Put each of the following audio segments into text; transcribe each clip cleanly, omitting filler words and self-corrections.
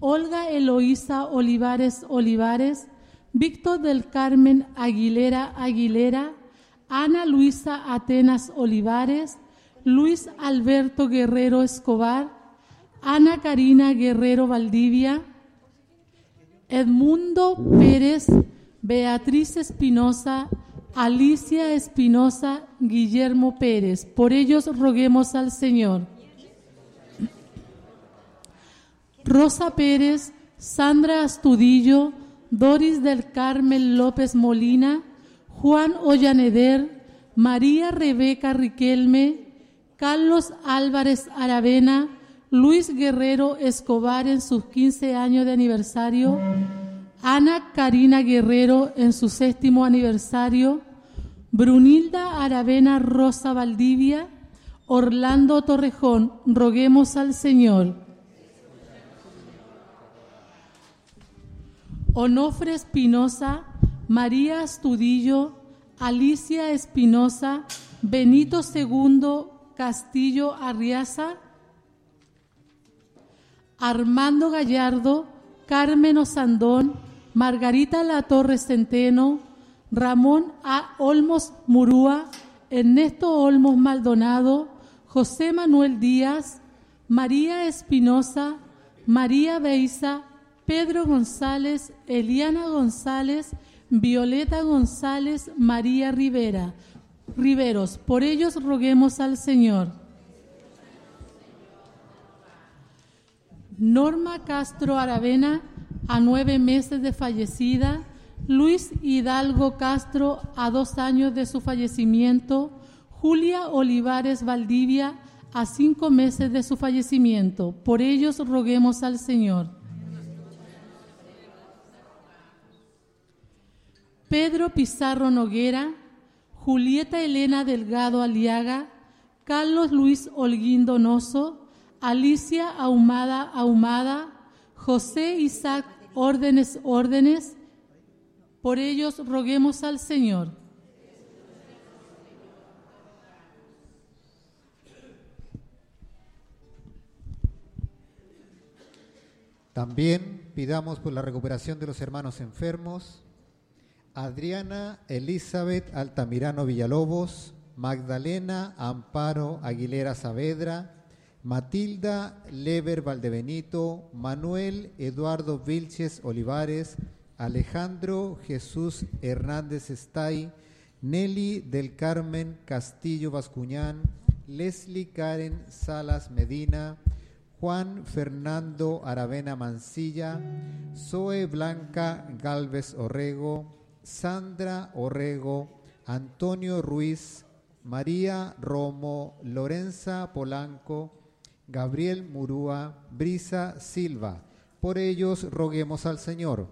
Olga Eloísa Olivares Olivares, Víctor del Carmen Aguilera Aguilera, Ana Luisa Atenas Olivares, Luis Alberto Guerrero Escobar, Ana Karina Guerrero Valdivia, Edmundo Pérez, Beatriz Espinosa, Alicia Espinosa, Guillermo Pérez. Por ellos roguemos al Señor. Rosa Pérez, Sandra Astudillo, Doris del Carmen López Molina, Juan Ollaneder, María Rebeca Riquelme, Carlos Álvarez Aravena, Luis Guerrero Escobar en sus 15 años de aniversario, Ana Karina Guerrero en su 6º aniversario, Brunilda Aravena Rosa Valdivia, Orlando Torrejón. Roguemos al Señor. Onofre Espinosa, María Astudillo, Alicia Espinosa, Benito II Castillo Arriaza, Armando Gallardo, Carmen Osandón, Margarita Latorre Centeno, Ramón A. Olmos Murúa, Ernesto Olmos Maldonado, José Manuel Díaz, María Espinosa, María Beiza, Pedro González, Eliana González, Violeta González, María Riveros. Por ellos roguemos al Señor. Norma Castro Aravena, a 9 meses de fallecida. Luis Hidalgo Castro, a 2 años de su fallecimiento. Julia Olivares Valdivia, a 5 meses de su fallecimiento. Por ellos roguemos al Señor. Pedro Pizarro Noguera, Julieta Elena Delgado Aliaga, Carlos Luis Holguín Donoso, Alicia Ahumada, José Isaac Órdenes. Por ellos roguemos al Señor. También pidamos por la recuperación de los hermanos enfermos. Adriana Elizabeth Altamirano Villalobos, Magdalena Amparo Aguilera Saavedra, Matilda Lever Valdebenito, Manuel Eduardo Vilches Olivares, Alejandro Jesús Hernández Estay, Nelly del Carmen Castillo Bascuñán, Leslie Karen Salas Medina, Juan Fernando Aravena Mancilla, Zoe Blanca Galvez Orrego, Sandra Orrego, Antonio Ruiz, María Romo, Lorenza Polanco, Gabriel Murúa, Brisa Silva. Por ellos roguemos al Señor.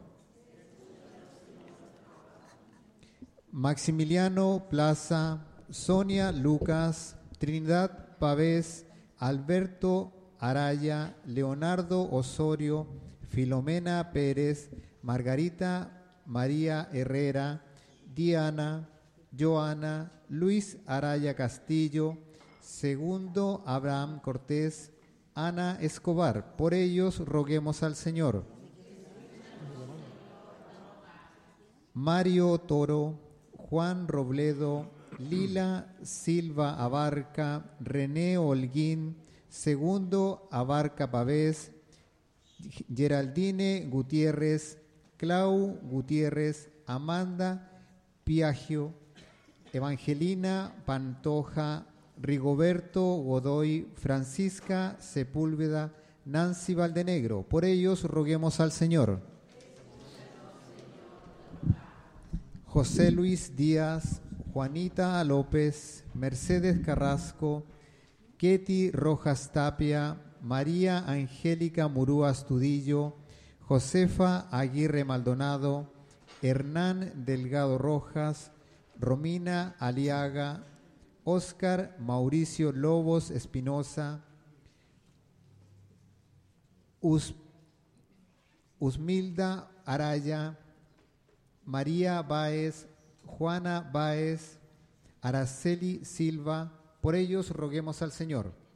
Maximiliano Plaza, Sonia Lucas, Trinidad Pavés, Alberto Araya, Leonardo Osorio, Filomena Pérez, Margarita María Herrera, Diana, Joana, Luis Araya Castillo, Segundo Abraham Cortés, Ana Escobar. Por ellos roguemos al Señor. Mario Toro, Juan Robledo, Lila Silva Abarca, René Holguín, Segundo Abarca Pavés, Geraldine Gutiérrez, Clau Gutiérrez, Amanda Piaggio, Evangelina Pantoja, Rigoberto Godoy, Francisca Sepúlveda, Nancy Valdenegro. Por ellos roguemos al Señor. José Luis Díaz, Juanita López, Mercedes Carrasco, Ketty Rojas Tapia, María Angélica Murúa Astudillo, Josefa Aguirre Maldonado, Hernán Delgado Rojas, Romina Aliaga, Óscar Mauricio Lobos Espinosa, Usmilda Araya, María Báez, Juana Báez, Araceli Silva. Por ellos roguemos al Señor.